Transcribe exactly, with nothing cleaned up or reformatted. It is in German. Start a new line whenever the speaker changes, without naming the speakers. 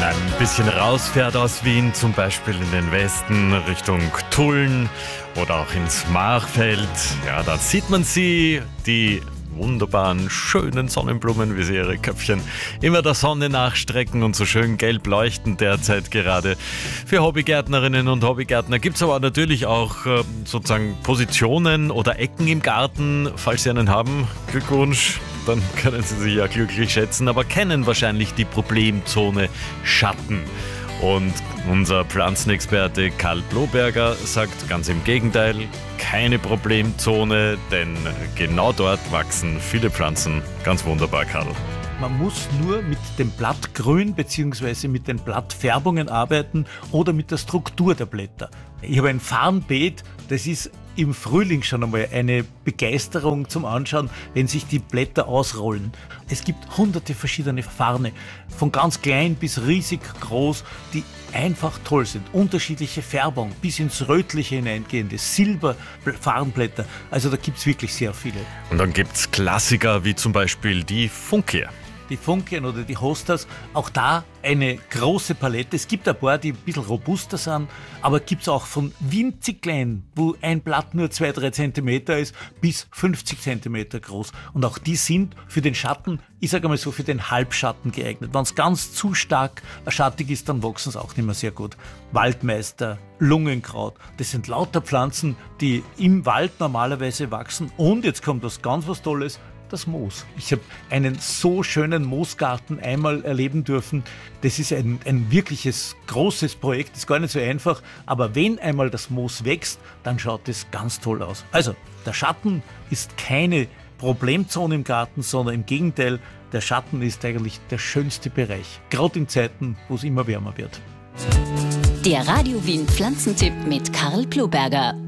ein bisschen rausfährt aus Wien, zum Beispiel in den Westen Richtung Tulln oder auch ins Machfeld, ja, da sieht man sie, die wunderbaren, schönen Sonnenblumen, wie sie ihre Köpfchen immer der Sonne nachstrecken und so schön gelb leuchten derzeit gerade. Für Hobbygärtnerinnen und Hobbygärtner gibt es aber natürlich auch äh, sozusagen Positionen oder Ecken im Garten, falls Sie einen haben. Glückwunsch, dann können Sie sich ja glücklich schätzen, aber kennen wahrscheinlich die Problemzone Schatten. Und unser Pflanzenexperte Karl Ploberger sagt ganz im Gegenteil, keine Problemzone, denn genau dort wachsen viele Pflanzen ganz wunderbar, Karl.
Man muss nur mit dem Blattgrün bzw. mit den Blattfärbungen arbeiten oder mit der Struktur der Blätter. Ich habe ein Farnbeet, das ist im Frühling schon einmal eine Begeisterung zum Anschauen, wenn sich die Blätter ausrollen. Es gibt hunderte verschiedene Farne, von ganz klein bis riesig groß, die einfach toll sind. Unterschiedliche Färbung, bis ins Rötliche hineingehende, Silberfarnblätter. Also da gibt es wirklich sehr viele.
Und dann gibt es Klassiker wie zum Beispiel die Funkia.
Die Funkien oder die Hostas, auch da eine große Palette. Es gibt ein paar, die ein bisschen robuster sind, aber gibt es auch von winzig klein, wo ein Blatt nur zwei bis drei Zentimeter ist, bis fünfzig Zentimeter groß. Und auch die sind für den Schatten, ich sage mal so, für den Halbschatten geeignet. Wenn es ganz zu stark schattig ist, dann wachsen es auch nicht mehr sehr gut. Waldmeister, Lungenkraut, das sind lauter Pflanzen, die im Wald normalerweise wachsen. Und jetzt kommt was ganz was Tolles, das Moos. Ich habe einen so schönen Moosgarten einmal erleben dürfen. Das ist ein, ein wirkliches großes Projekt, ist gar nicht so einfach, aber wenn einmal das Moos wächst, dann schaut es ganz toll aus. Also, der Schatten ist keine Problemzone im Garten, sondern im Gegenteil, der Schatten ist eigentlich der schönste Bereich, gerade in Zeiten, wo es immer wärmer wird.
Der Radio Wien Pflanzentipp mit Karl Ploberger.